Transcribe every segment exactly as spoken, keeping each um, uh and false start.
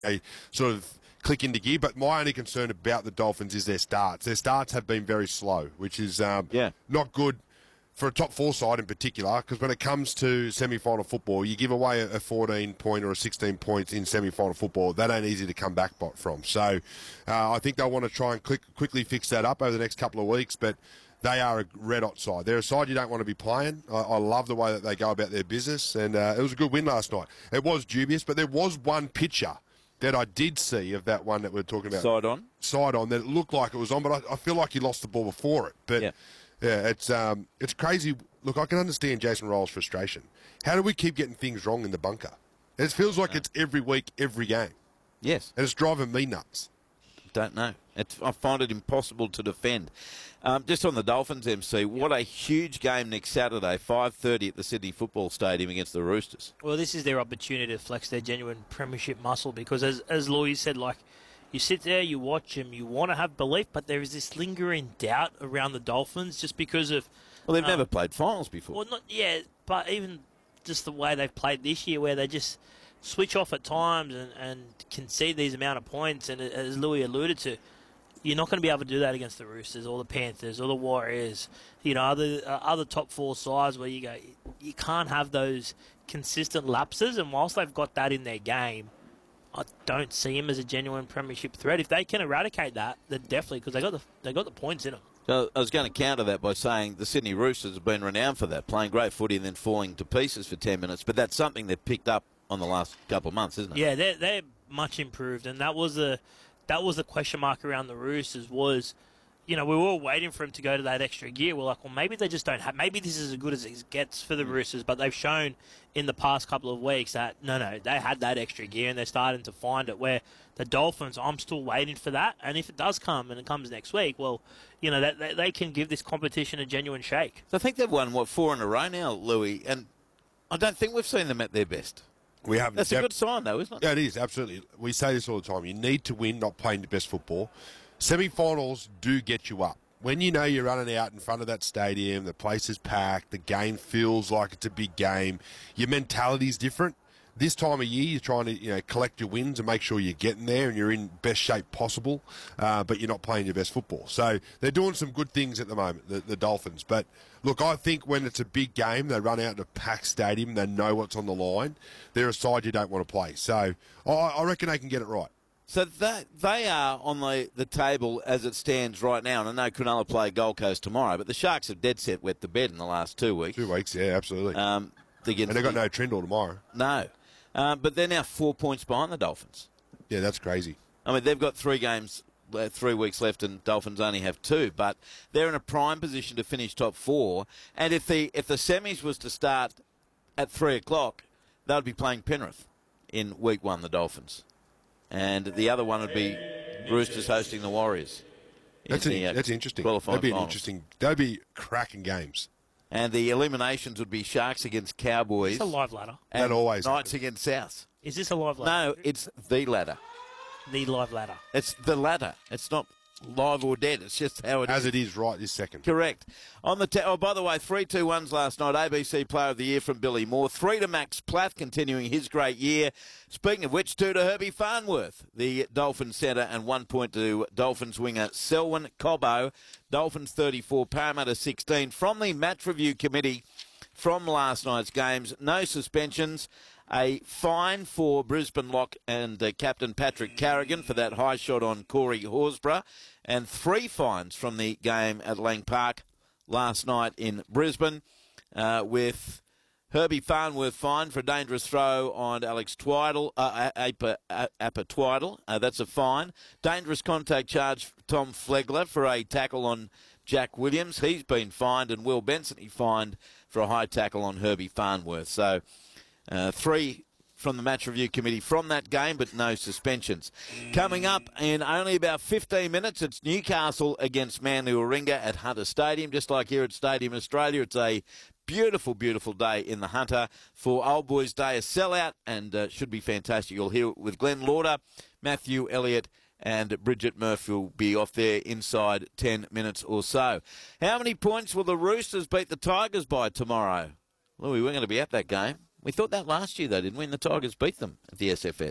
they sort of click into gear. But my only concern about the Dolphins is their starts. Their starts have been very slow, which is um, yeah. not good for a top four side in particular, because when it comes to semi-final football, you give away a fourteen-point or a sixteen points in semi-final football. That ain't easy to come back from. So uh, I think they'll want to try and click, quickly fix that up over the next couple of weeks, but they are a red-hot side. They're a side you don't want to be playing. I, I love the way that they go about their business, and uh, it was a good win last night. It was dubious, but there was one picture that I did see of that one that we we're talking about. Side on? Side on, that it looked like it was on, but I, I feel like he lost the ball before it. But yeah, yeah it's um, it's crazy. Look, I can understand Jason Ryall's frustration. How do we keep getting things wrong in the bunker? It feels like it's every week, every game. Yes. And it's driving me nuts. Don't know. It's, I find it impossible to defend. Um, just on the Dolphins, M C, what a huge game next Saturday, five thirty at the Sydney Football Stadium against the Roosters. Well, this is their opportunity to flex their genuine premiership muscle because, as as Louis said, like, you sit there, you watch them, you want to have belief, but there is this lingering doubt around the Dolphins just because of... Well, they've um, never played finals before. Well, not yeah, but even just the way they've played this year where they just switch off at times and, and concede these amount of points, and as Louis alluded to, you're not going to be able to do that against the Roosters or the Panthers or the Warriors, you know, other uh, other top four sides where you go, you can't have those consistent lapses, and whilst they've got that in their game, I don't see him as a genuine premiership threat. If they can eradicate that, then definitely, because they got the they got the points in them. So I was going to counter that by saying the Sydney Roosters have been renowned for that, playing great footy and then falling to pieces for ten minutes, but that's something they've picked up on the last couple of months, isn't it? Yeah, they're, they're much improved, and that was a that was the question mark around the Roosters was, you know, we were all waiting for him to go to that extra gear. We're like, well, maybe they just don't have, maybe this is as good as it gets for the Roosters, but they've shown in the past couple of weeks that, no, no, they had that extra gear and they're starting to find it, where the Dolphins, I'm still waiting for that, and if it does come and it comes next week, well, you know, that they, they can give this competition a genuine shake. So I think they've won, what, four in a row now, Louis, and I don't think we've seen them at their best. We haven't. That's a good sign, though, isn't it? Yeah, it is, absolutely. We say this all the time. You need to win, not playing the best football. Semi-finals do get you up. When you know you're running out in front of that stadium, the place is packed, the game feels like it's a big game, your mentality's different. This time of year, you're trying to, you know, collect your wins and make sure you're getting there and you're in best shape possible, uh, but you're not playing your best football. So they're doing some good things at the moment, the, the Dolphins. But, look, I think when it's a big game, they run out in a packed stadium, they know what's on the line, they're a side you don't want to play. So I, I reckon they can get it right. So that, they are on the, the table as it stands right now. And I know Cronulla play Gold Coast tomorrow, but the Sharks have dead set wet the bed in the last two weeks. Two weeks, yeah, absolutely. Um, and they've got no Trindle tomorrow. No. Um, but they're now four points behind the Dolphins. Yeah, that's crazy. I mean, they've got three games, uh, three weeks left, and Dolphins only have two. But they're in a prime position to finish top four. And if the if the semis was to start at three o'clock, they'd be playing Penrith in week one, the Dolphins. And the other one would be Roosters hosting the Warriors. That's, in the, an, uh, that's interesting. Qualifying That'd be an finals. interesting. That'd be cracking games. And the eliminations would be Sharks against Cowboys. It's a live ladder. And that always Knights happens. against South. Is this a live ladder? No, it's the ladder. The live ladder. It's the ladder. It's not live or dead. It's just how it As is. it is right this second. Correct. On the te- oh, by the way, three two ones last night. A B C Player of the Year from Billy Moore. Three to Max Plath, continuing his great year. Speaking of which, two to Herbie Farnworth, the Dolphins centre, and one point to Dolphins winger Selwyn Cobbo. Dolphins thirty-four, Parramatta sixteen. From the match review committee from last night's games, no suspensions. A fine for Brisbane lock and uh, Captain Patrick Carrigan for that high shot on Corey Horsburgh, and three fines from the game at Lang Park last night in Brisbane, uh, with Herbie Farnworth fined for a dangerous throw on Alex Twiddle, uh, Apa, Apa Twiddle. Uh, that's a fine. Dangerous contact charge for Tom Flegler for a tackle on Jack Williams. He's been fined, and Will Benson he fined for a high tackle on Herbie Farnworth. So uh, three from the match review committee from that game, but no suspensions. Coming up in only about fifteen minutes, it's Newcastle against Manly Warringah at Hunter Stadium. Just like here at Stadium Australia, it's a beautiful, beautiful day in the Hunter for Old Boys Day, a sellout, and uh, should be fantastic. You'll hear it with Glenn Lauder, Matthew Elliott, and Bridget Murphy will be off there inside ten minutes or so. How many points will the Roosters beat the Tigers by tomorrow? Louis, we're going to be at that game. We thought that last year, though, didn't we? And the Tigers beat them at the S F S.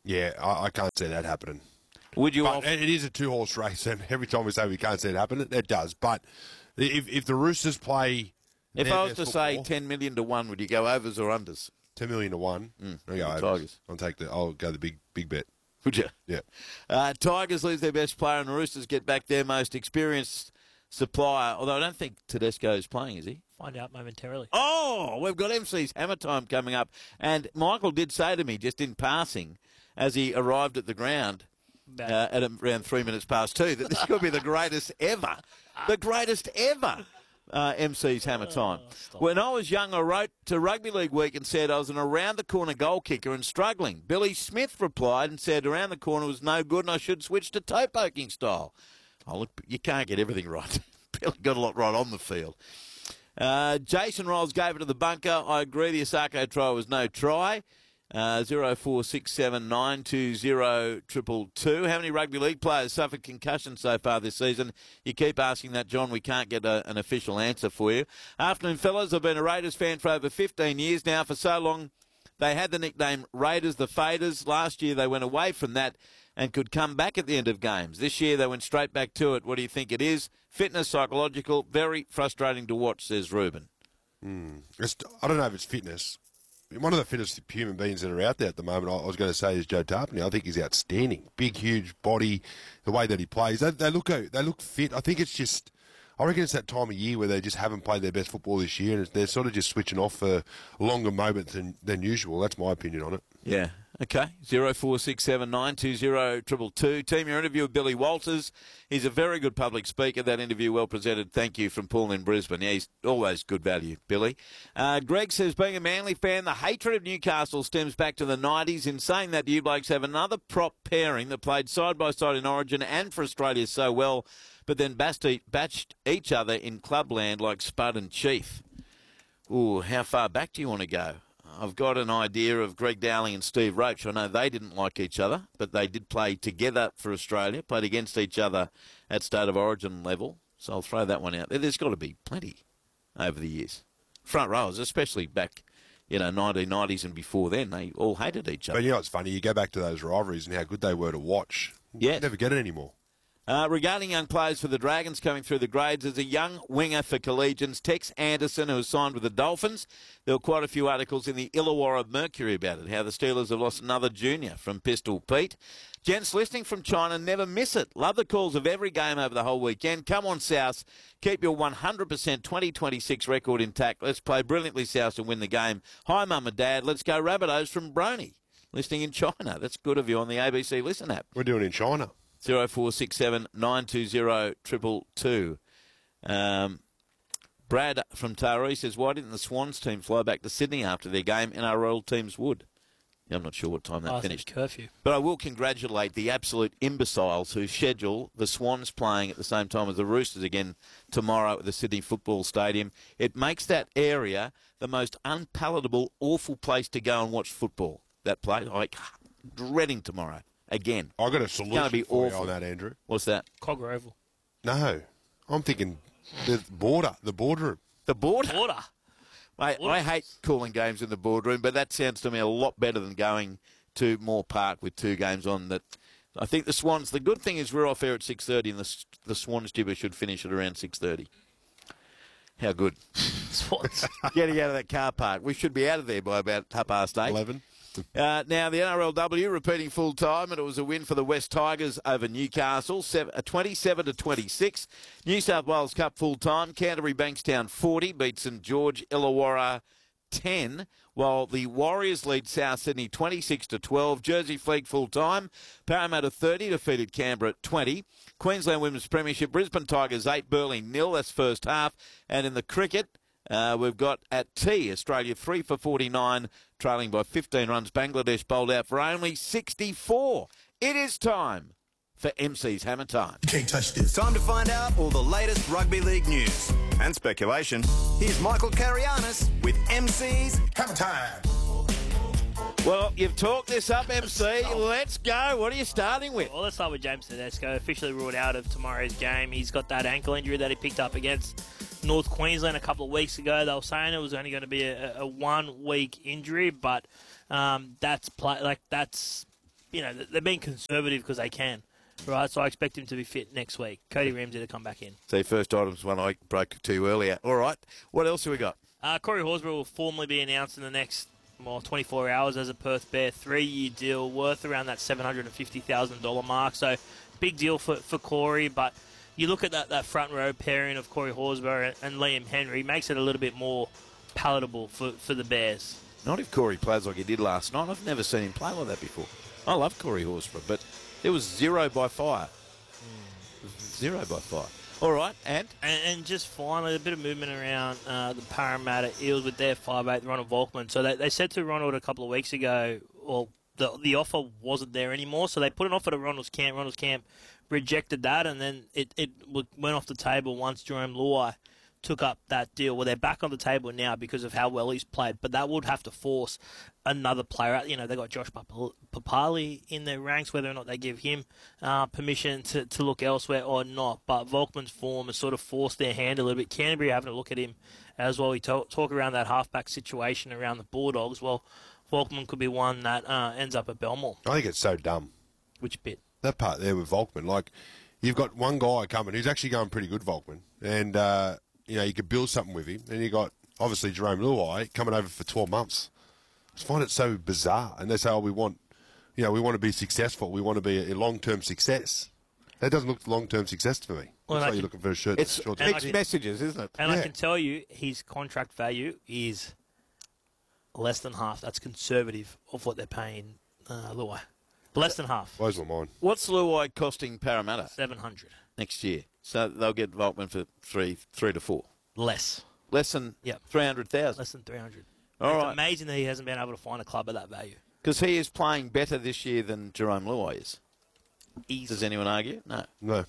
Yeah, I, I can't see that happening. Would you? But Off- it is a two-horse race, and every time we say we can't see it happen, it, it does. But if, if the Roosters play... if I was to football, say ten million to one, would you go overs or unders? ten million to one, Mm, I'll go the overs. Tigers. I'll take the. I'll go the big big bet. Would you? Yeah. Uh, Tigers lose their best player, and the Roosters get back their most experienced supplier. Although I don't think Tedesco's playing, is he? Find out momentarily. Oh, we've got M C's Hammer Time coming up. And Michael did say to me, just in passing, as he arrived at the ground Bad. uh, at around three minutes past two, that this could be the greatest ever. The greatest ever. Uh, M C's Hammer Time. stop. When I was young, I wrote to Rugby League Week and said I was an around-the-corner goal kicker and struggling. Billy Smith replied and said around the corner was no good and I should switch to toe poking style. Oh, look, you can't get everything right. Billy got a lot right on the field. Uh, Jason Rolls gave it to the bunker. I agree the Asako try was no try. Uh, zero four six seven nine two zero triple two. How many rugby league players suffered concussion so far this season? You keep asking that, John. We can't get a, an official answer for you. Afternoon, fellas. I've been a Raiders fan for over fifteen years now. For so long, they had the nickname Raiders the Faders. Last year, they went away from that and could come back at the end of games. This year, they went straight back to it. What do you think it is? Fitness, psychological, very frustrating to watch, says Ruben. Mm. It's, I don't know if it's fitness. One of the fittest human beings that are out there at the moment, I was going to say, is Joe Tarpany. I think he's outstanding. Big, huge body, the way that he plays. They, they look they look fit. I think it's just, I reckon it's that time of year where they just haven't played their best football this year, and they're sort of just switching off for longer moments than, than usual. That's my opinion on it. Yeah. Okay. Zero four six seven nine two zero triple two. Team, your interview with Billy Walters. He's a very good public speaker. That interview well presented. Thank you from Paul in Brisbane. Yeah, he's always good value, Billy. Uh, Greg says, being a Manly fan, the hatred of Newcastle stems back to the nineties. In saying that, you blokes have another prop pairing that played side by side in Origin and for Australia so well, but then bashed, batched each other in clubland like Spud and Chief. Ooh, how far back do you want to go? I've got an idea of Greg Dowling and Steve Roach. I know they didn't like each other, but they did play together for Australia, played against each other at State of Origin level. So I'll throw that one out there. There's got to be plenty over the years. Front rowers, especially back, you know, nineteen nineties and before then, they all hated each other. But you know what's funny? You go back to those rivalries and how good they were to watch. Yes. You never get it anymore. Uh, regarding young players for the Dragons coming through the grades, there's a young winger for Collegians, Tex Anderson, who was signed with the Dolphins. There were quite a few articles in the Illawarra Mercury about it, how the Steelers have lost another junior from Pistol Pete. Gents listening from China, never miss it. Love the calls of every game over the whole weekend. Come on, South. Keep your one hundred percent twenty twenty-six record intact. Let's play brilliantly, South, and win the game. Hi, Mum and Dad. Let's go Rabbitohs from Brony. Listening in China. That's good of you on the A B C Listen app. We're doing it in China. Zero four six seven nine two zero triple two. Um, Brad from Taree says, why didn't the Swans team fly back to Sydney after their game? N R L teams would. Yeah, I'm not sure what time that Oh, I think finished. curfew. But I will congratulate the absolute imbeciles who schedule the Swans playing at the same time as the Roosters again tomorrow at the Sydney Football Stadium. It makes that area the most unpalatable, awful place to go and watch football. That place, like dreading tomorrow. Again. I got a solution gonna be for awful. you on that, Andrew. What's that? Cogger Oval. No, I'm thinking the border, the boardroom. The border. Water. Mate, I hate calling games in the boardroom, but that sounds to me a lot better than going to Moore Park with two games on. That I think the Swans, the good thing is we're off air at six thirty and the, the Swans jibber should finish at around six thirty. How good. Swans. Getting out of that car park. We should be out of there by about half past eight. eleven. Uh, now, the N R L W repeating full time, and it was a win for the West Tigers over Newcastle, twenty-seven to twenty-six. New South Wales Cup full time. Canterbury Bankstown forty, beat St George Illawarra ten, while the Warriors lead South Sydney twenty-six to twelve. Jersey Flegg full time. Parramatta thirty, defeated Canberra at twenty. Queensland Women's Premiership, Brisbane Tigers eight, Burleigh nil. That's first half. And in the cricket, Uh, we've got at T, Australia three for forty-nine, trailing by fifteen runs. Bangladesh bowled out for only sixty-four. It is time for M C's Hammer Time. You can't touch this. Time to find out all the latest rugby league news and speculation. Here's Michael Carianis with M C's Hammer Time. Well, you've talked this up, M C. Let's go. What are you starting with? Well, let's start with James Tedesco, officially ruled out of tomorrow's game. He's got that ankle injury that he picked up against North Queensland a couple of weeks ago. They were saying it was only going to be a, a one-week injury, but um, that's play, like that's you know, they're being conservative because they can. Right, so I expect him to be fit next week. Cody Ramsey to come back in. So first item's one I broke to you earlier. All right, what else have we got? Uh, Corey Horsburgh will formally be announced in the next well, twenty-four hours as a Perth Bear. Three-year deal worth around that seven hundred fifty thousand dollars mark. So big deal for, for Corey. But you look at that, that front row pairing of Corey Horsburgh and, and Liam Henry, makes it a little bit more palatable for, for the Bears. Not if Corey plays like he did last night. I've never seen him play like that before. I love Corey Horsburgh, but it was zero by fire. Mm. Zero by fire. All right, and? and? And just finally, a bit of movement around uh, the Parramatta Eels with their five eight, Ronald Volkman. So they, they said to Ronald a couple of weeks ago, well, the the offer wasn't there anymore, so they put an offer to Ronald's camp. Ronald's camp rejected that, and then it, it went off the table once Jerome Luai took up that deal. Well, they're back on the table now because of how well he's played, but that would have to force another player out. You know, they got Josh Papali in their ranks, whether or not they give him uh, permission to, to look elsewhere or not. But Volkman's form has sort of forced their hand a little bit. Canterbury having a look at him as well. We talk, talk around that halfback situation around the Bulldogs. Well, Volkman could be one that uh, ends up at Belmore. I think it's so dumb. Which bit? That part there with Volkman. Like, you've got one guy coming who's actually going pretty good, Volkman, and uh, you know, you could build something with him. And you got, obviously, Jerome Luai coming over for twelve months. I just find it so bizarre. And they say, oh, we want, you know, we want to be successful. We want to be a long-term success. That doesn't look long-term success to me. Well, Looks like can, you're looking for a shirt. It's short mixed can, messages, isn't it? And yeah. I can tell you his contract value is less than half. That's conservative of what they're paying uh, Luai. Less than half. Blows my mind. What's Luai costing Parramatta? seven hundred. Next year. So they'll get Volkman for three, three to four. Less. Less than Yep. three hundred thousand. Less than three hundred. All it's right. amazing that he hasn't been able to find a club at that value. Because he is playing better this year than Jerome Luai is. Easy. Does anyone argue? No. No.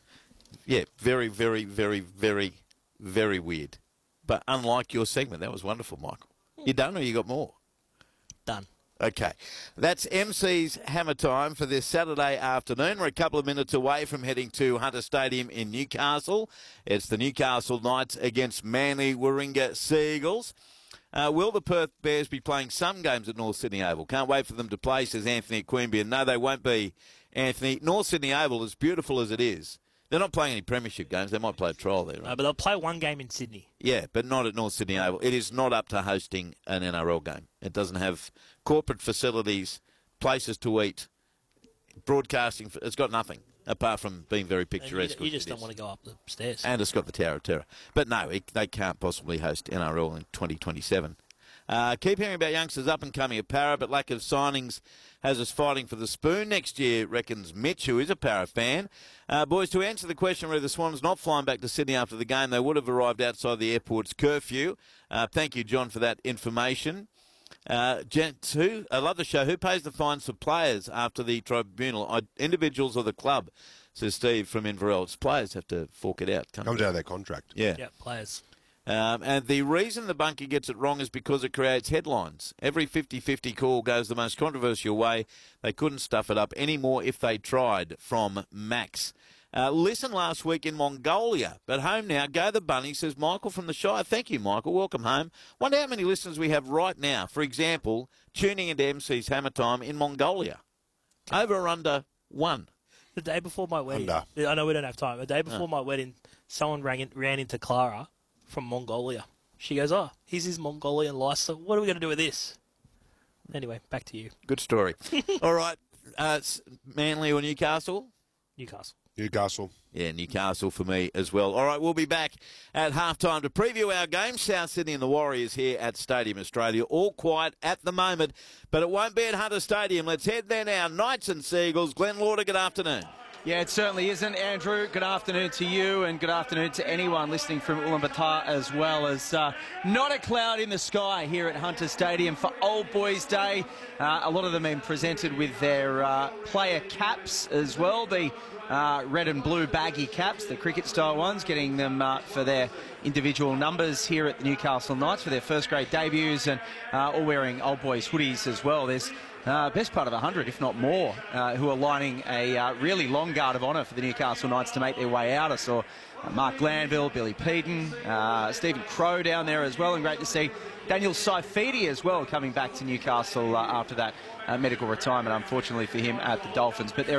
Yeah, very, very, very, very, very weird. But unlike your segment, that was wonderful, Michael. You done or you got more? Done. Okay. That's M C's Hammer Time for this Saturday afternoon. We're a couple of minutes away from heading to Hunter Stadium in Newcastle. It's the Newcastle Knights against Manly Warringah Seagulls. Uh, will the Perth Bears be playing some games at North Sydney Oval? Can't wait for them to play, says Anthony at Queanbeyan. No, they won't be, Anthony. North Sydney Oval, as beautiful as it is, they're not playing any premiership games. They might play a trial there, right? Uh, but they'll play one game in Sydney. Yeah, but not at North Sydney Oval. It is not up to hosting an N R L game. It doesn't have corporate facilities, places to eat, broadcasting. It's got nothing apart from being very picturesque. You, you just don't want to go up the stairs. And it's got the Tower of Terror. But no, it, they can't possibly host N R L in twenty twenty-seven. Uh, keep hearing about youngsters up and coming at Para, but lack of signings has us fighting for the spoon next year, reckons Mitch, who is a Para fan. Uh, boys, to answer the question whether the Swans not flying back to Sydney after the game, they would have arrived outside the airport's curfew. Uh, thank you, John, for that information. Uh, gents, who, I love the show. Who pays the fines for players after the tribunal? Uh, individuals or the club, says Steve from Inverell. It's players have to fork it out. Comes out of their contract. Yeah. Yeah, players. Um, and the reason the bunkie gets it wrong is because it creates headlines. Every fifty-fifty call goes the most controversial way. They couldn't stuff it up anymore if they tried, from Max. Uh, listen last week in Mongolia, but home now. Go the Bunny, says Michael from the Shire. Thank you, Michael. Welcome home. Wonder how many listeners we have right now, for example, tuning into M C's Hammer Time in Mongolia. Over or under one? The day before my wedding. Under. I know we don't have time. The day before my wedding, someone rang in, ran into Clara from Mongolia. She goes, oh, here's his Mongolian license. What are we going to do with this? Anyway, back to you. Good story. All right. Uh, Manly or Newcastle? Newcastle. Newcastle. Yeah, Newcastle for me as well. All right, we'll be back at halftime to preview our game. South Sydney and the Warriors here at Stadium Australia. All quiet at the moment, but it won't be at Hunter Stadium. Let's head there now. Knights and Seagulls. Glenn Lauder, good afternoon. Yeah, it certainly isn't, Andrew. Good afternoon to you, and good afternoon to anyone listening from Ulaanbaatar as well. As uh, not a cloud in the sky here at Hunter Stadium for Old Boys Day. Uh, a lot of them been presented with their uh, player caps as well. The uh, red and blue baggy caps, the cricket-style ones, getting them uh, for their individual numbers here at the Newcastle Knights for their first grade debuts, and uh, all wearing Old Boys hoodies as well. There's Uh, best part of one hundred, if not more, uh, who are lining a uh, really long guard of honour for the Newcastle Knights to make their way out. I saw uh, Mark Glanville, Billy Peden, uh, Stephen Crow down there as well, and great to see Daniel Saifidi as well coming back to Newcastle uh, after that uh, medical retirement, unfortunately for him, at the Dolphins. But there